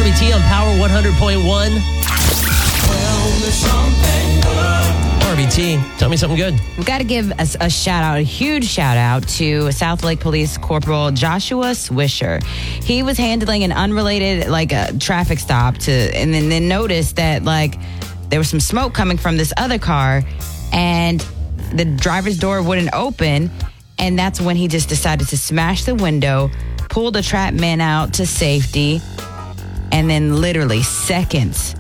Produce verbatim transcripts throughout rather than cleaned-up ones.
Barbie T on Power one hundred point one. Tell me something good. Barbie T, tell me something good. We've got to give a, a shout out, a huge shout out to South Lake Police Corporal Joshua Swisher. He was handling an unrelated like a traffic stop to, and then, then noticed that like there was some smoke coming from this other car, and the driver's door wouldn't open, and that's when he just decided to smash the window, pull the trap man out to safety, and then literally seconds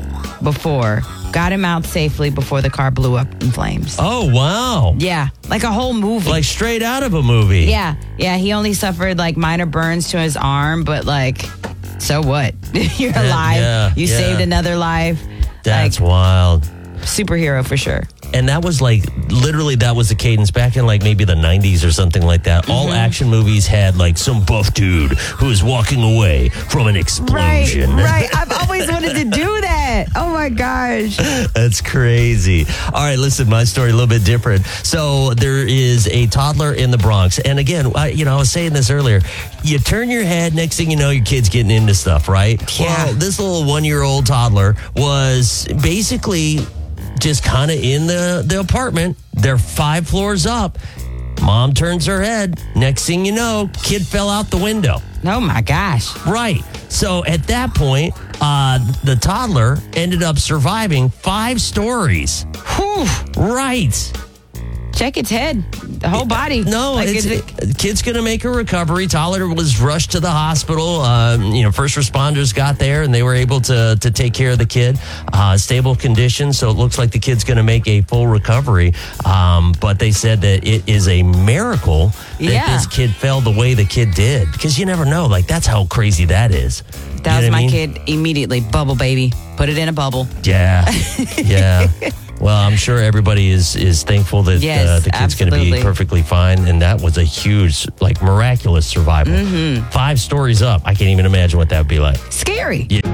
before got him out safely before the car blew up in flames. Oh, wow. Yeah, like a whole movie. Like straight out of a movie. Yeah, yeah. He only suffered like minor burns to his arm, but like, so what? You're Yeah, alive. yeah, you yeah. saved another life. That's like, wild. Superhero for sure. And that was like, literally, that was the cadence back in like maybe the nineties or something like that. Mm-hmm. All action movies had like some buff dude who was walking away from an explosion. Right, right. I've always wanted to do that. Oh my gosh. That's crazy. All right, listen, my story a little bit different. So there is a toddler in the Bronx. And again, I, you know, I was saying this earlier. You turn your head, next thing you know, your kid's getting into stuff, right? Yeah. Well, this little one-year-old toddler was basically just kind of in the, the apartment. They're five floors up. Mom turns her head. Next thing you know, kid fell out the window. Oh my gosh. Right. So at that point, uh, the toddler ended up surviving five stories. Whew. Right. Check its head. The whole body. No, like, it's, is it- it, kid's going to make a recovery. Toddler was rushed to the hospital. Um, you know, first responders got there and they were able to to take care of the kid. Uh, stable condition, so it looks like the kid's going to make a full recovery. Um, but they said that it is a miracle that Yeah. this kid fell the way the kid did, because you never know. Like, that's how crazy that is. You That know was what I my mean? kid immediately. Bubble baby. Put it in a bubble. Yeah, yeah. Well, I'm sure everybody is is thankful that Yes, uh, the kid's going to be absolutely. perfectly fine, and that was a huge, like, miraculous survival. Mm-hmm. Five stories up. I can't even imagine what that would be like. Scary. Yeah.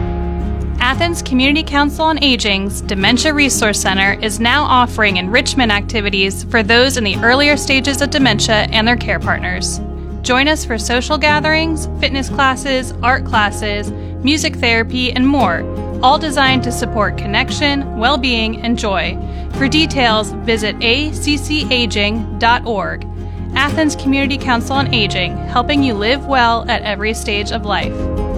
Athens Community Council on Aging's Dementia Resource Center is now offering enrichment activities for those in the earlier stages of dementia and their care partners. Join us for social gatherings, fitness classes, art classes, music therapy, and more, all designed to support connection, well-being, and joy. For details, visit a c c aging dot org. Athens Community Council on Aging, helping you live well at every stage of life.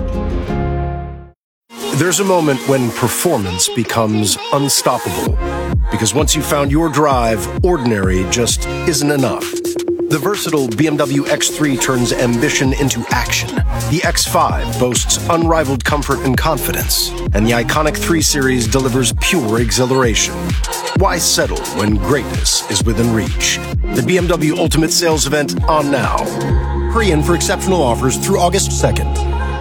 There's a moment when performance becomes unstoppable. Because once you've found your drive, ordinary just isn't enough. The versatile B M W X three turns ambition into action. The X five boasts unrivaled comfort and confidence. And the iconic three series delivers pure exhilaration. Why settle when greatness is within reach? The B M W Ultimate Sales Event on now. Hurry in for exceptional offers through August second.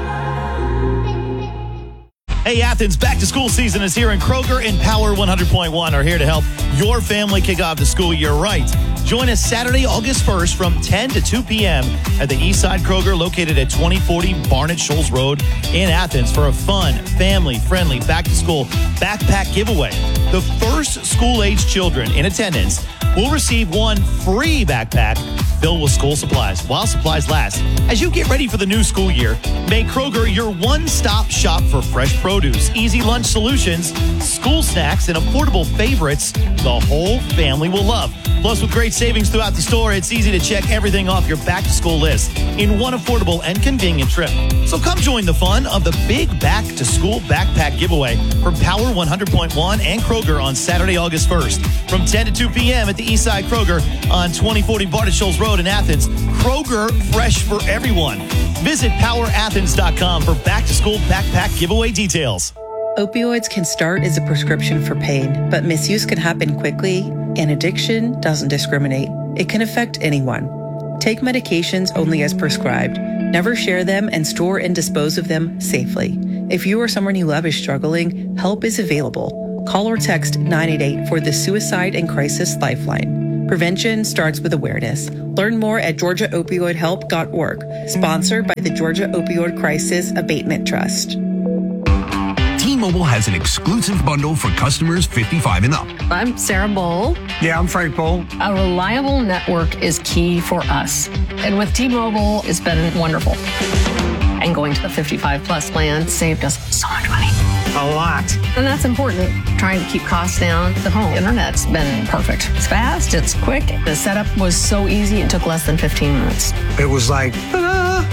Hey, Athens, back to school season is here, and Kroger and Power one hundred point one are here to help your family kick off the school year right. Join us Saturday, August first from ten to two p.m. at the Eastside Kroger located at twenty forty Barnett Shoals Road in Athens for a fun, family-friendly back-to-school backpack giveaway. The first school-age children in attendance will receive one free backpack filled with school supplies while supplies last. As you get ready for the new school year, make Kroger your one-stop shop for fresh produce, easy lunch solutions, school snacks, and affordable favorites the whole family will love. Plus, with great savings throughout the store, it's easy to check everything off your back-to-school list in one affordable and convenient trip. So come join the fun of the big back-to-school backpack giveaway from Power one hundred point one and Kroger on Saturday, August first from ten to two p.m. at the Eastside Kroger on twenty forty Barnett Shoals Road in Athens. Kroger, fresh for everyone. Visit power athens dot com for back-to-school backpack giveaway details. Opioids can start as a prescription for pain, but misuse can happen quickly, and addiction doesn't discriminate. It can affect anyone. Take medications only as prescribed. Never share them, and store and dispose of them safely. If you or someone you love is struggling, help is available. Call or text nine eight eight for the Suicide and Crisis Lifeline. Prevention starts with awareness. Learn more at georgia opioid help dot org. Sponsored by the Georgia Opioid Crisis Abatement Trust. T-Mobile has an exclusive bundle for customers fifty-five and up. I'm Sarah Bowl. Yeah, I'm Frank Bowl. A reliable network is key for us. And with T-Mobile, it's been wonderful. And going to the fifty-five plus plan saved us so much money. A lot. And that's important. Trying to keep costs down. The home internet's been perfect. It's fast, it's quick. The setup was so easy, it took less than fifteen minutes. It was like, ta-da!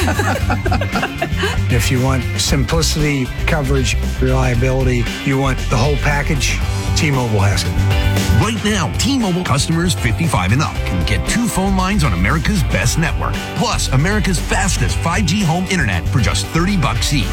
If you want simplicity, coverage, reliability, you want the whole package, T-Mobile has it. Right now, T-Mobile customers fifty-five and up can get two phone lines on America's best network, plus America's fastest five G home internet for just thirty bucks each.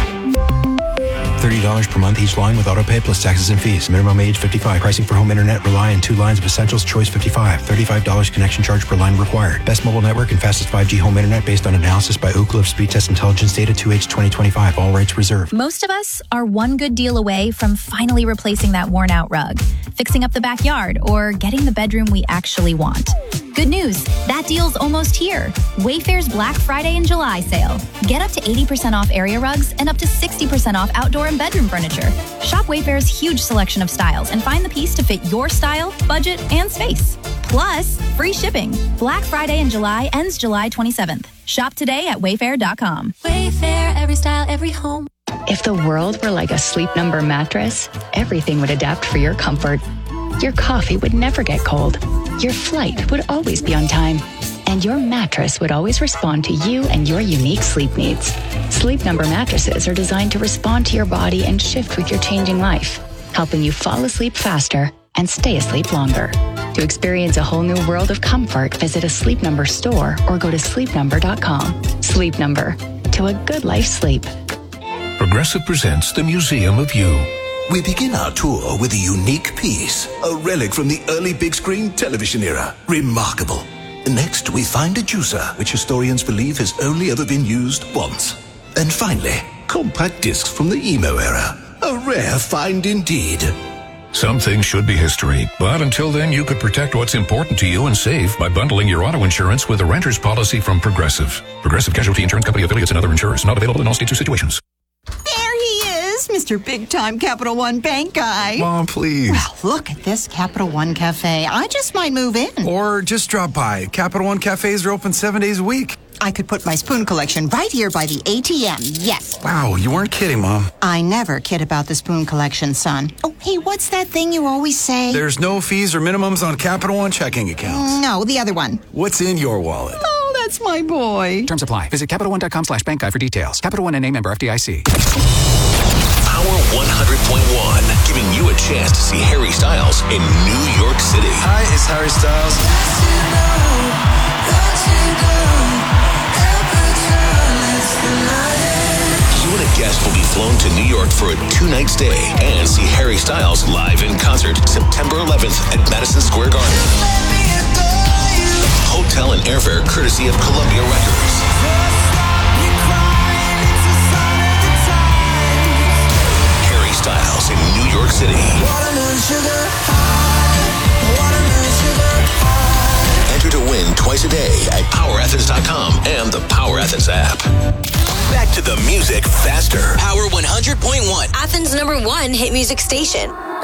thirty dollars per month each line with autopay plus taxes and fees. Minimum age fifty-five. Pricing for home internet rely on two lines of Essentials Choice fifty-five. thirty-five dollars connection charge per line required. Best mobile network and fastest five G home internet based on analysis by Ookla of Speed Test Intelligence data two H twenty twenty-five. All rights reserved. Most of us are one good deal away from finally replacing that worn out rug, fixing up the backyard, or getting the bedroom we actually want. Good news, that deal's almost here. Wayfair's Black Friday and July sale. Get up to eighty percent off area rugs and up to sixty percent off outdoor and bedroom furniture. Shop Wayfair's huge selection of styles and find the piece to fit your style, budget, and space. Plus, free shipping. Black Friday in July ends July twenty-seventh. Shop today at wayfair dot com. Wayfair, every style, every home. If the world were like a Sleep Number mattress, everything would adapt for your comfort. Your coffee would never get cold. Your flight would always be on time. And your mattress would always respond to you and your unique sleep needs. Sleep Number mattresses are designed to respond to your body and shift with your changing life, helping you fall asleep faster and stay asleep longer. To experience a whole new world of comfort, visit a Sleep Number store or go to sleep number dot com. Sleep Number. To a good life sleep. Progressive presents the Museum of You. We begin our tour with a unique piece, a relic from the early big screen television era. Remarkable. Next, we find a juicer, which historians believe has only ever been used once. And finally, compact discs from the emo era. A rare find indeed. Some things should be history, but until then, you could protect what's important to you and save by bundling your auto insurance with a renter's policy from Progressive. Progressive Casualty Insurance Company affiliates and other insurers. Not available in all states or situations. There he is, Mister Big Time Capital One Bank guy. Mom, please. Well, look at this Capital One Cafe. I just might move in. Or just drop by. Capital One cafes are open seven days a week. I could put my spoon collection right here by the A T M, yes. Wow, you weren't kidding, Mom. I never kid about the spoon collection, son. Oh, hey, what's that thing you always say? There's no fees or minimums on Capital One checking accounts. No, the other one. What's in your wallet? Oh, that's my boy. Terms apply. Visit Capital One dot com slash bank guide for details. Capital One N A member F D I C. Power one hundred point one, giving you a chance to see Harry Styles in New York City. Hi, it's Harry Styles. You and a guest will be flown to New York for a two-night stay and see Harry Styles live in concert September eleventh at Madison Square Garden. Hotel and airfare courtesy of Columbia Records. Harry Styles in New York City. Enter to win twice a day at power athens dot com and the Power Athens app. Back to the music faster. Power one hundred point one, Athens' number one hit music station.